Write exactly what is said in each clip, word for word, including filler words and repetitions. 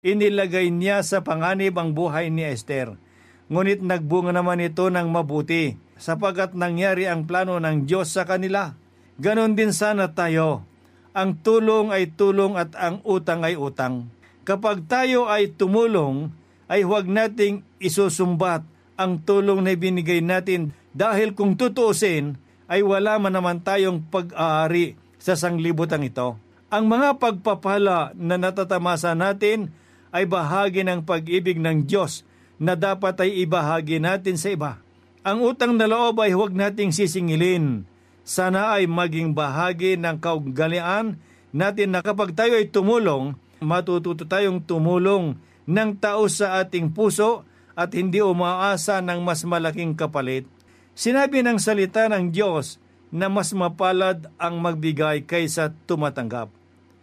Inilagay niya sa panganib ang buhay ni Esther. Ngunit nagbunga naman ito ng mabuti, sapagkat nangyari ang plano ng Diyos sa kanila. Ganon din sana tayo. Ang tulong ay tulong at ang utang ay utang. Kapag tayo ay tumulong, ay huwag nating isusumbat ang tulong na binigay natin, dahil kung tutuusin, ay wala man naman tayong pag-aari sa sanglibutan ito. Ang mga pagpapala na natatamasa natin ay bahagi ng pag-ibig ng Diyos na dapat ay ibahagi natin sa iba. Ang utang na loob ay huwag nating sisingilin. Sana ay maging bahagi ng kaugalian natin na kapag tayo ay tumulong, matututo tayong tumulong ng taos sa ating puso at hindi umaasa ng mas malaking kapalit. Sinabi ng salita ng Diyos na mas mapalad ang magbigay kaysa tumatanggap.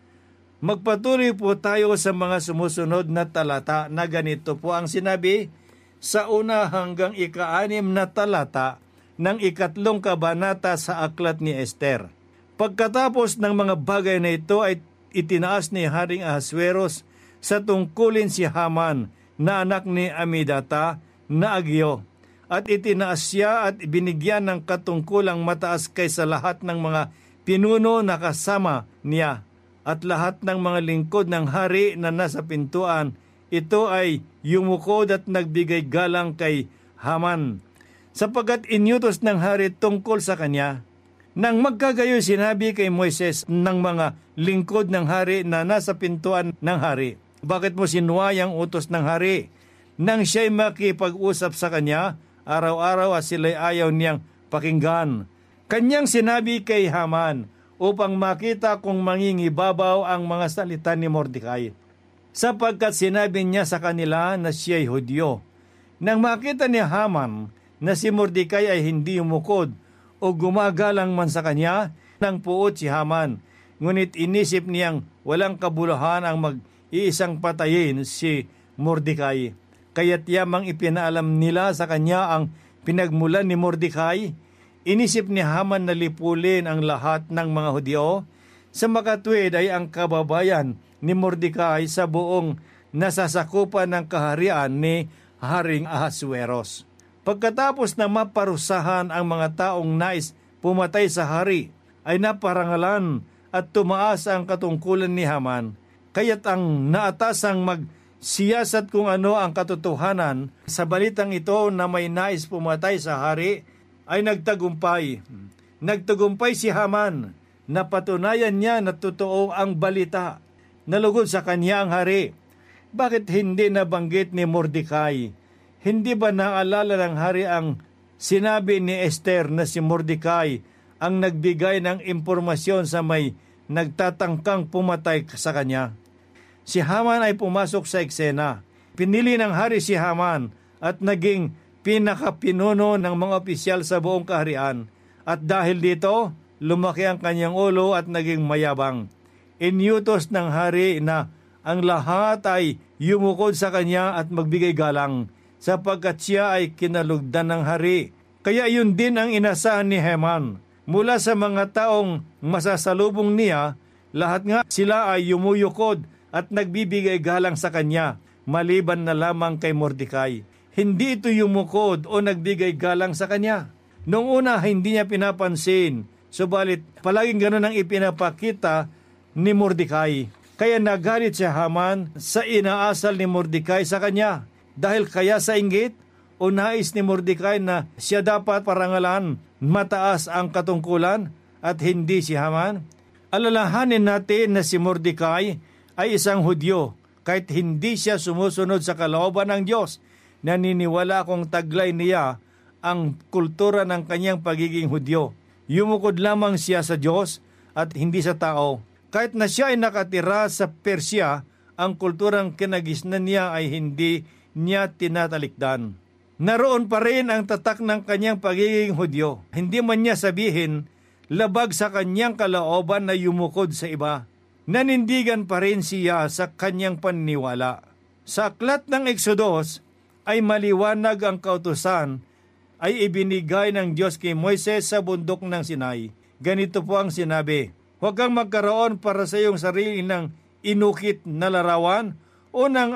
Magpatuloy po tayo sa mga sumusunod na talata na ganito po ang sinabi sa una hanggang ika-anim na talata ng ikatlong kabanata sa aklat ni Esther. Pagkatapos ng mga bagay na ito ay itinaas ni Haring Ahasuerus sa tungkulin si Haman na anak ni Amidata na Agyo, at itinaas siya at binigyan ng katungkulang mataas kaysa lahat ng mga pinuno na kasama niya. At lahat ng mga lingkod ng hari na nasa pintuan, ito ay yumukod at nagbigay galang kay Haman, sapagkat inyutos ng hari tungkol sa kanya. Nang magkagayon sinabi kay Moises ng mga lingkod ng hari na nasa pintuan ng hari, bakit mo sinuway ang utos ng hari? Nang siya'y makipag-usap sa kanya, araw-araw at sila'y ayaw niyang pakinggan. Kanyang sinabi kay Haman, upang makita kung mangingibabaw ang mga salita ni Mordecai, sapagkat sinabi niya sa kanila na siya'y Hudyo. Nang makita ni Haman na si Mordecai ay hindi umukod o gumagalang man sa kanya, nang puot si Haman, ngunit inisip niyang walang kabuluhan ang mag-iisang patayin si Mordecai. Kaya't yamang ipinaalam nila sa kanya ang pinagmulan ni Mordecai. Inisip ni Haman na lipulin ang lahat ng mga Hudyo. Sa makatwid ay ang kababayan ni Mordecai sa buong nasasakupan ng kaharian ni Haring Ahasuerus. Pagkatapos na maparusahan ang mga taong nais pumatay sa hari, ay naparangalan at tumaas ang katungkulan ni Haman. Kaya't ang naatasang magsiyasat kung ano ang katotohanan sa balitang ito na may nais pumatay sa hari, ay nagtagumpay. Nagtagumpay si Haman, napatunayan niya na totoo ang balita. Nalugod sa kanya ang hari. Bakit hindi nabanggit ni Mordecai? Hindi ba naalala ng hari ang sinabi ni Esther na si Mordecai ang nagbigay ng impormasyon sa may nagtatangkang pumatay sa kanya? Si Haman ay pumasok sa eksena. Pinili ng hari si Haman at naging pinakapinuno ng mga opisyal sa buong kaharian, at dahil dito, lumaki ang kanyang ulo at naging mayabang. Inyutos ng hari na ang lahat ay yumukod sa kanya at magbigay galang, sapagkat siya ay kinalugdan ng hari. Kaya yun din ang inasahan ni Haman. Mula sa mga taong masasalubong niya, lahat nga sila ay yumuyukod at nagbibigay galang sa kanya, maliban na lamang kay Mordecai. Hindi ito yumukod o nagbigay galang sa kanya. Noong una, hindi niya pinapansin. Subalit, palaging ganoon ang ipinapakita ni Mordecai. Kaya nagalit si Haman sa inaasal ni Mordecai sa kanya. Dahil kaya sa inggit o nais ni Mordecai na siya dapat parangalan, mataas ang katungkulan at hindi si Haman. Alalahanin natin na si Mordecai ay isang Hudyo, kahit hindi siya sumusunod sa kalooban ng Diyos. Naniniwala kong taglay niya ang kultura ng kanyang pagiging Hudyo. Yumukod lamang siya sa Diyos at hindi sa tao. Kahit na siya ay nakatira sa Persya, ang kulturang kinagisnan niya ay hindi niya tinatalikdan. Naroon pa rin ang tatak ng kanyang pagiging Hudyo. Hindi man niya sabihin, labag sa kanyang kalooban na yumukod sa iba. Nanindigan pa rin siya sa kanyang paniniwala. Sa aklat ng Exodus, ay maliwanag ang kautusan ay ibinigay ng Diyos kay Moises sa bundok ng Sinai. Ganito po ang sinabi, huwag kang magkaroon para sa iyong sarili ng inukit na larawan o ng